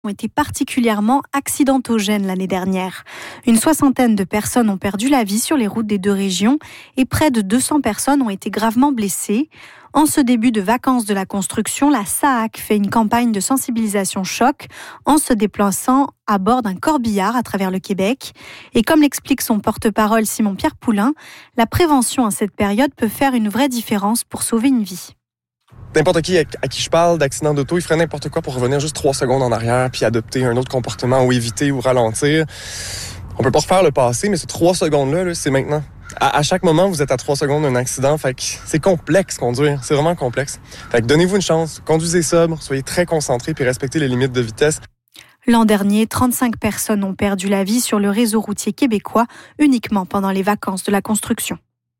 ont été particulièrement accidentogènes l'année dernière. Une soixantaine de personnes ont perdu la vie sur les routes des deux régions et près de 200 personnes ont été gravement blessées. En ce début de vacances de la construction, la SAAC fait une campagne de sensibilisation choc en se déplaçant à bord d'un corbillard à travers le Québec. Et comme l'explique son porte-parole Simon-Pierre Poulain, la prévention à cette période peut faire une vraie différence pour sauver une vie. N'importe qui à qui je parle d'accident d'auto, il ferait n'importe quoi pour revenir juste 3 secondes en arrière puis adopter un autre comportement ou éviter ou ralentir. On peut pas refaire le passé, mais ces 3 secondes-là, c'est maintenant. À chaque moment, vous êtes à 3 secondes d'un accident. Fait que c'est complexe conduire. C'est vraiment complexe. Fait que donnez-vous une chance. Conduisez sobre, soyez très concentrés puis respectez les limites de vitesse. L'an dernier, 35 personnes ont perdu la vie sur le réseau routier québécois uniquement pendant les vacances de la construction.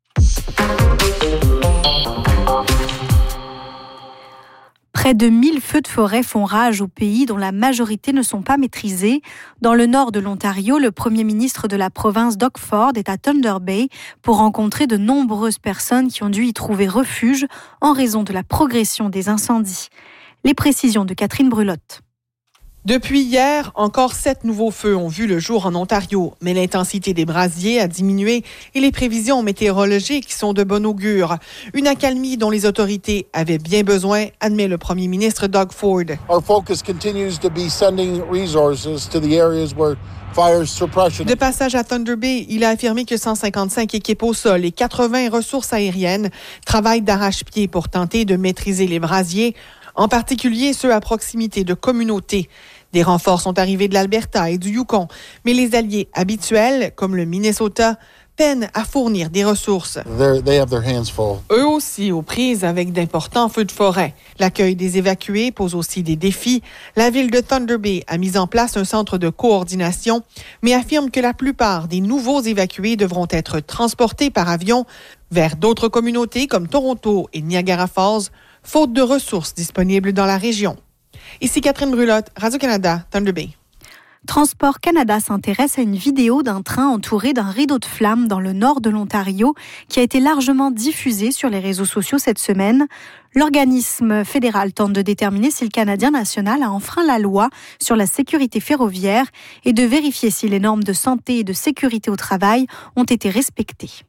Près de 1000 feux de forêt font rage au pays dont la majorité ne sont pas maîtrisés. Dans le nord de l'Ontario, le premier ministre de la province Doug Ford est à Thunder Bay pour rencontrer de nombreuses personnes qui ont dû y trouver refuge en raison de la progression des incendies. Les précisions de Catherine Brulotte. Depuis hier, encore 7 nouveaux feux ont vu le jour en Ontario, mais l'intensité des brasiers a diminué et les prévisions météorologiques sont de bon augure. Une accalmie dont les autorités avaient bien besoin, admet le premier ministre Doug Ford. Our focus continues to be sending resources to the areas where fire suppression. De passage à Thunder Bay, il a affirmé que 155 équipes au sol et 80 ressources aériennes travaillent d'arrache-pied pour tenter de maîtriser les brasiers, en particulier ceux à proximité de communautés. Des renforts sont arrivés de l'Alberta et du Yukon, mais les alliés habituels, comme le Minnesota, peinent à fournir des ressources. They have their hands full. Eux aussi aux prises avec d'importants feux de forêt. L'accueil des évacués pose aussi des défis. La ville de Thunder Bay a mis en place un centre de coordination, mais affirme que la plupart des nouveaux évacués devront être transportés par avion vers d'autres communautés comme Toronto et Niagara Falls, faute de ressources disponibles dans la région. Ici Catherine Brulotte, Radio-Canada, Thunder Bay. Transport Canada s'intéresse à une vidéo d'un train entouré d'un rideau de flammes dans le nord de l'Ontario qui a été largement diffusée sur les réseaux sociaux cette semaine. L'organisme fédéral tente de déterminer si le Canadien national a enfreint la loi sur la sécurité ferroviaire et de vérifier si les normes de santé et de sécurité au travail ont été respectées.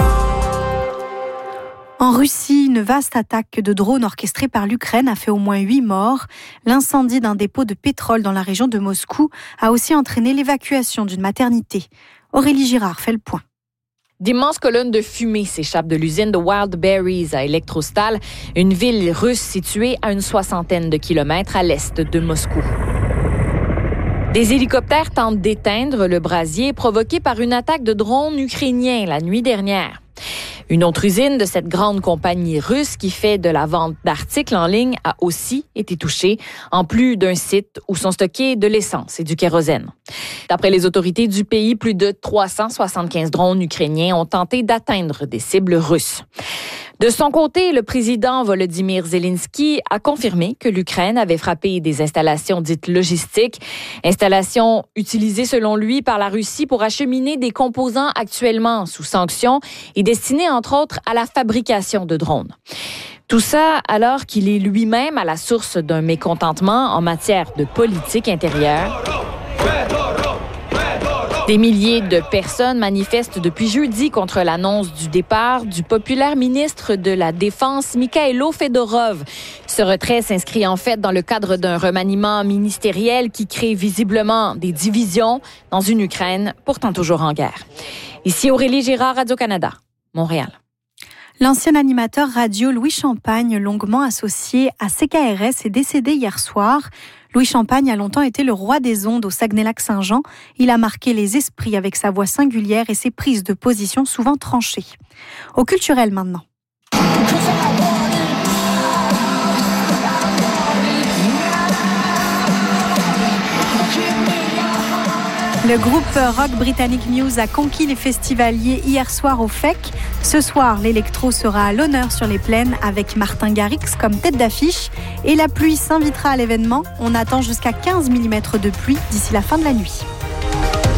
En Russie, une vaste attaque de drones orchestrée par l'Ukraine a fait au moins 8 morts. L'incendie d'un dépôt de pétrole dans la région de Moscou a aussi entraîné l'évacuation d'une maternité. Aurélie Girard fait le point. D'immenses colonnes de fumée s'échappent de l'usine de Wild Berries à Elektrostal, une ville russe située à une 60aine de kilomètres à l'est de Moscou. Des hélicoptères tentent d'éteindre le brasier provoqué par une attaque de drones ukrainiens la nuit dernière. Une autre usine de cette grande compagnie russe qui fait de la vente d'articles en ligne a aussi été touchée, en plus d'un site où sont stockés de l'essence et du kérosène. D'après les autorités du pays, plus de 375 drones ukrainiens ont tenté d'atteindre des cibles russes. De son côté, le président Volodymyr Zelensky a confirmé que l'Ukraine avait frappé des installations dites logistiques, installations utilisées selon lui par la Russie pour acheminer des composants actuellement sous sanctions et destinés entre autres à la fabrication de drones. Tout ça alors qu'il est lui-même à la source d'un mécontentement en matière de politique intérieure. Des milliers de personnes manifestent depuis jeudi contre l'annonce du départ du populaire ministre de la Défense, Mikhailo Fedorov. Ce retrait s'inscrit en fait dans le cadre d'un remaniement ministériel qui crée visiblement des divisions dans une Ukraine pourtant toujours en guerre. Ici Aurélie Girard, Radio-Canada, Montréal. L'ancien animateur radio Louis Champagne, longuement associé à CKRS, est décédé hier soir. Louis Champagne a longtemps été le roi des ondes au Saguenay-Lac-Saint-Jean. Il a marqué les esprits avec sa voix singulière et ses prises de position souvent tranchées. Au culturel maintenant. Le groupe rock britannique Muse a conquis les festivaliers hier soir au FEC. Ce soir, l'électro sera à l'honneur sur les plaines avec Martin Garrix comme tête d'affiche. Et la pluie s'invitera à l'événement. On attend jusqu'à 15 mm de pluie d'ici la fin de la nuit.